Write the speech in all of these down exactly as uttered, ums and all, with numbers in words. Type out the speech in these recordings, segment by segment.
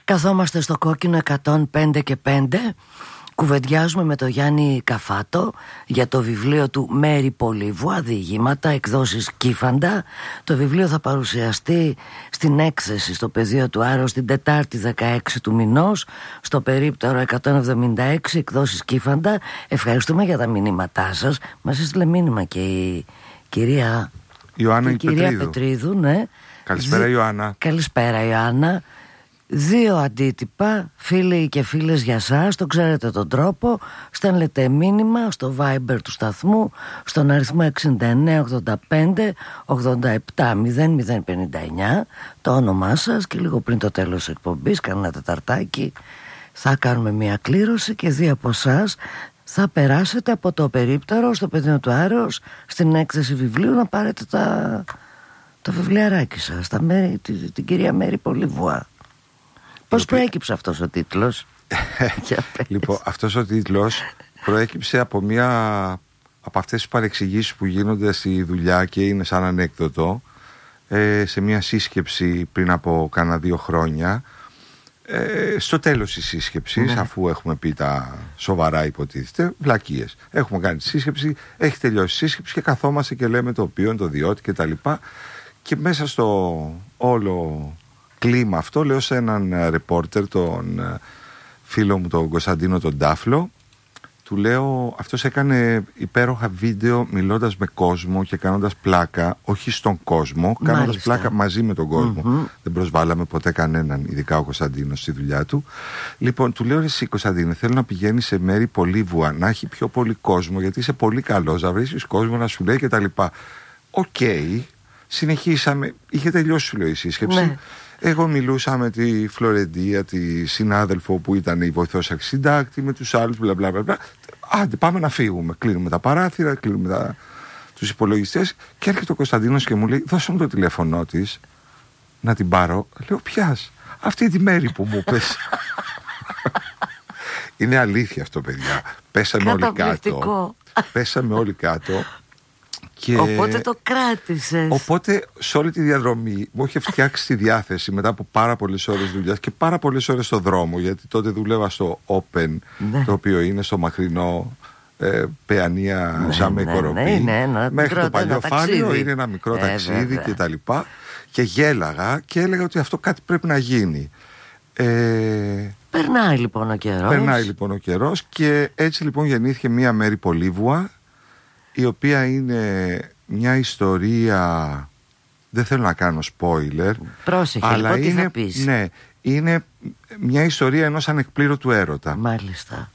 Καθόμαστε στο κόκκινο εκατόν πέντε και πέντε. Κουβεντιάζουμε με τον Γιάννη Καφάτο για το βιβλίο του Μέρη Πολύβου, Διηγήματα, εκδόσεις Κύφαντα. Το βιβλίο θα παρουσιαστεί στην έκθεση στο πεδίο του Άρος την Τετάρτη δεκαέξι του μηνός, στο περίπτερο εκατόν εβδομήντα έξι, εκδόσεις Κύφαντα. Ευχαριστούμε για τα μηνύματά σας. Μας έστειλε μήνυμα και η κυρία Ιωάννα η κυρία Πετρίδου. Πετρίδου, ναι. Καλησπέρα Δι... Ιωάννα. Καλησπέρα Ιωάννα. Δύο αντίτυπα, φίλοι και φίλες για σας, το ξέρετε τον τρόπο. Στέλνετε μήνυμα στο Viber του σταθμού στον αριθμό εξήντα εννέα ογδόντα πέντε ογδόντα επτά μηδέν μηδέν πενήντα εννέα, το όνομά σας, και λίγο πριν το τέλος της εκπομπής, κανένα τεταρτάκι, θα κάνουμε μια κλήρωση και δύο από εσάς θα περάσετε από το περίπτερο στο πεδίο του Άρεως στην έκθεση βιβλίου να πάρετε τα, το βιβλιαράκι σας, τα μέρη, την, την κυρία Μέρη Πολύβου. Πώς προέκυψε αυτός ο τίτλος? Λοιπόν, αυτός ο τίτλος προέκυψε από μια από αυτές τις παρεξηγήσεις που γίνονται στη δουλειά και είναι σαν ανέκδοτο, ε, σε μια σύσκεψη πριν από κάνα δύο χρόνια, ε, στο τέλος της σύσκεψης, ναι. Αφού έχουμε πει τα σοβαρά υποτίθεται, βλακίες. Έχουμε κάνει τη σύσκεψη, έχει τελειώσει η σύσκεψη και καθόμαστε και λέμε το οποίο, το διότι και τα λοιπά, και μέσα στο όλο κλίμα αυτό λέω σε έναν ρεπόρτερ, τον φίλο μου τον Κωνσταντίνο τον Τάφλο, του λέω, αυτός έκανε υπέροχα βίντεο μιλώντας με κόσμο και κάνοντας πλάκα, όχι στον κόσμο, κάνοντας Μάλιστα. πλάκα μαζί με τον κόσμο. Mm-hmm. Δεν προσβάλαμε ποτέ κανέναν, ειδικά ο Κωνσταντίνος στη δουλειά του. Λοιπόν, του λέω, εσύ Κωνσταντίνε, θέλω να πηγαίνει σε μέρη Πολύβουα, να έχει πιο πολύ κόσμο, γιατί είσαι πολύ καλός, να βρίσκεις κόσμο να σου λέει κτλ. Οκ, okay. Συνεχίσαμε, είχε τελειώσει σου λέω η σύσκεψη. Ναι. Εγώ μιλούσα με τη Φλωρεντία, τη συνάδελφο που ήταν η βοηθός αρχισυντάκτη, με τους άλλους, μπλα μπλα μπλα. Άντε, πάμε να φύγουμε. Κλείνουμε τα παράθυρα, κλείνουμε τα... τους υπολογιστές. Και έρχεται ο Κωνσταντίνος και μου λέει: δώσε μου το τηλέφωνό της να την πάρω. Λέω: ποιας? Αυτή τη Μέρη που μου πες. Είναι αλήθεια αυτό, παιδιά. Πέσαμε όλοι κάτω. Πέσαμε όλοι κάτω. Και... Οπότε το κράτησες. Οπότε σε όλη τη διαδρομή μου είχε φτιάξει τη διάθεση μετά από πάρα πολλές ώρες δουλειάς και πάρα πολλές ώρες στο δρόμο, γιατί τότε δούλευα στο Open, ναι. Το οποίο είναι στο μακρινό ε, Παιανία, ναι, Ζαμέ ναι, Κοροπή, ναι, ναι, ναι, μέχρι το Παλιοφάλιο. Είναι ένα μικρό ε, ταξίδι βέβαια. Και τα λοιπά. Και γέλαγα και έλεγα ότι αυτό κάτι πρέπει να γίνει. ε, Περνάει λοιπόν ο καιρός. Περνάει λοιπόν ο καιρός και έτσι λοιπόν γεννήθηκε μια Μέρη Πολύβουα, η οποία είναι μια ιστορία, δεν θέλω να κάνω spoiler, πρόσεχε, αλλά λοιπόν, είναι, τι θα πεις. Ναι, είναι μια ιστορία ενός ανεκπλήρωτου έρωτα. Μάλιστα.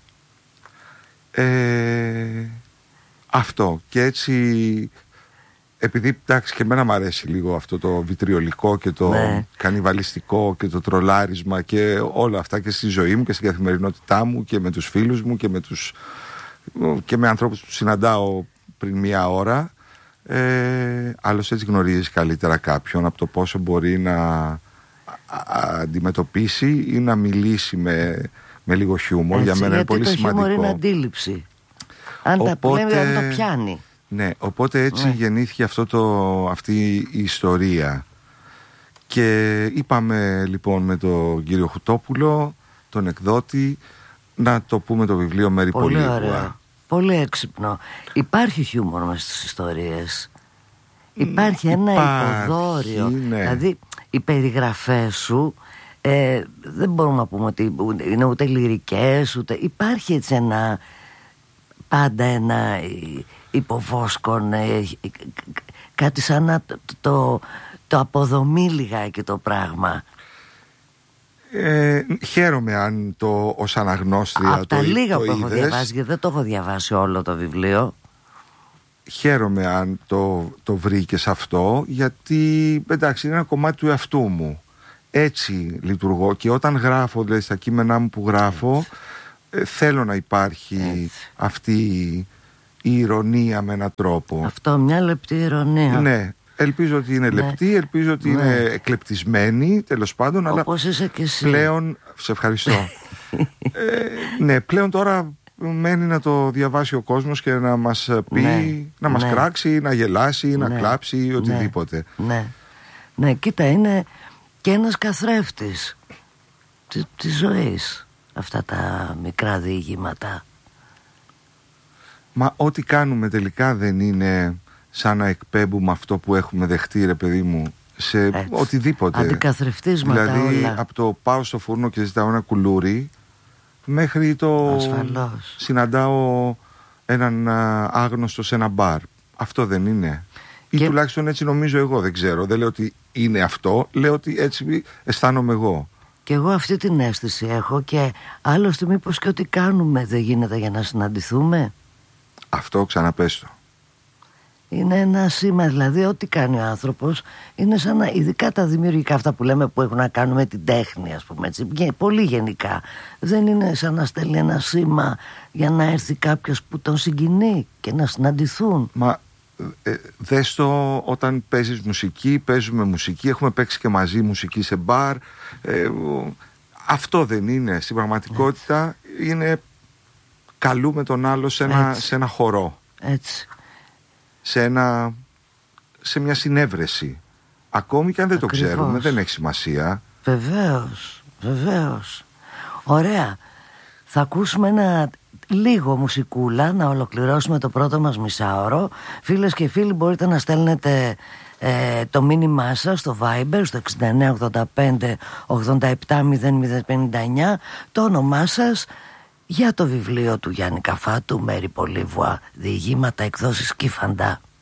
ε, Αυτό. Και έτσι, επειδή εντάξει και εμένα μου αρέσει λίγο αυτό το βιτριολικό και το ναι. κανιβαλιστικό και το τρολάρισμα και όλα αυτά και στη ζωή μου και στην καθημερινότητά μου και με τους φίλους μου και με, τους, και με ανθρώπους που συναντάω πριν μία ώρα, ε, άλλως έτσι γνωρίζεις καλύτερα κάποιον από το πόσο μπορεί να α, α, αντιμετωπίσει ή να μιλήσει με, με λίγο χιούμορ. Για μένα είναι πολύ το σημαντικό. Χιούμορ είναι αντίληψη. Αν οπότε, τα πλέον αν το πιάνει. Ναι, οπότε έτσι ναι. γεννήθηκε αυτό το, αυτή η ιστορία. Και είπαμε λοιπόν με τον κύριο Χουτόπουλο, τον εκδότη, να το πούμε το βιβλίο Μέρη Πολύβουα. Πολύ έξυπνο. Υπάρχει χιούμορ μες στις ιστορίες. Υπάρχει ένα Υπάρχει, υποδόριο. Ναι. Δηλαδή οι περιγραφές σου ε, δεν μπορούμε να πούμε ότι είναι ούτε λυρικές ούτε... Υπάρχει έτσι ένα πάντα ένα υποβόσκον, ε, κάτι σαν να το, το, το αποδομεί λιγάκι το πράγμα. Ε, χαίρομαι αν το ως αναγνώστρια από το, τα λίγα το που έχω διαβάσει, γιατί δεν το έχω διαβάσει όλο το βιβλίο. Χαίρομαι αν το, το βρήκες αυτό, γιατί εντάξει είναι ένα κομμάτι του εαυτού μου. Έτσι λειτουργώ και όταν γράφω, δηλαδή στα κείμενά μου που γράφω, ε, θέλω να υπάρχει έτσι. Αυτή η ηρωνία με έναν τρόπο. Αυτό, μια λεπτή ηρωνία. Ναι. Ελπίζω ότι είναι ναι. λεπτή, ελπίζω ότι ναι. είναι εκλεπτισμένη, τέλος πάντων. Όπως αλλά είσαι και εσύ. Πλέον, σε ευχαριστώ. ε, ναι, πλέον τώρα μένει να το διαβάσει ο κόσμος και να μας πει, ναι. να μας ναι. κράξει, να γελάσει, ναι. να κλάψει, οτιδήποτε. Ναι. ναι, ναι, κοίτα, είναι και ένας καθρέφτης της, της ζωής αυτά τα μικρά διηγήματα. Μα ό,τι κάνουμε τελικά δεν είναι σαν να εκπέμπουμε αυτό που έχουμε δεχτεί, ρε παιδί μου, σε έτσι, οτιδήποτε. Αντικαθρεφτίσματα δηλαδή, όλα. από το πάω στο φούρνο και ζητάω ένα κουλούρι μέχρι το ασφαλώς, συναντάω έναν άγνωστο σε ένα μπαρ. Αυτό δεν είναι? Ή και... τουλάχιστον έτσι νομίζω εγώ, δεν ξέρω. Δεν λέω ότι είναι αυτό, λέω ότι έτσι αισθάνομαι εγώ. Και εγώ αυτή την αίσθηση έχω. Και άλλωστε μήπως και ό,τι κάνουμε δεν γίνεται για να συναντηθούμε? Αυτό ξαναπες το. Είναι ένα σήμα, δηλαδή ό,τι κάνει ο άνθρωπος είναι σαν να, ειδικά τα δημιουργικά αυτά που λέμε που έχουν να κάνουν με την τέχνη, ας πούμε έτσι, πολύ γενικά, δεν είναι σαν να στέλνει ένα σήμα για να έρθει κάποιος που τον συγκινεί και να συναντηθούν? Μα ε, δες το, όταν παίζεις μουσική, παίζουμε μουσική, έχουμε παίξει και μαζί μουσική σε μπαρ, ε, αυτό δεν είναι? Στην πραγματικότητα έτσι. Είναι καλούμε τον άλλο σε ένα, σε ένα χορό. Έτσι. Σε, ένα, σε μια συνέβρεση. Ακόμη και αν δεν ακριβώς. Το ξέρουμε, δεν έχει σημασία. Βεβαίως, βεβαίως. Ωραία. Θα ακούσουμε ένα λίγο μουσικούλα να ολοκληρώσουμε το πρώτο μας μισάωρο. Φίλες και φίλοι, μπορείτε να στέλνετε ε, το μήνυμά σας στο Viber στο εξήντα εννέα ογδόντα πέντε ογδόντα επτά μηδέν μηδέν πενήντα εννιά, το όνομά σας, για το βιβλίο του Γιάννη Καφάτου, Μέρη Πολύβουα, διηγήματα, εκδόσεις Κύφαντα.